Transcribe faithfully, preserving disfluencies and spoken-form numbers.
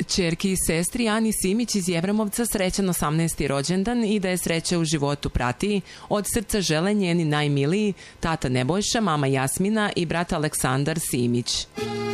ćerki i sestri Ani Simić iz Jevremovca srećan osamnaesti rođendan i da je sreće u životu prati. Od srca žele njeni najmiliji, tata Nebojša, mama Jasmina i brat Aleksandar Simić.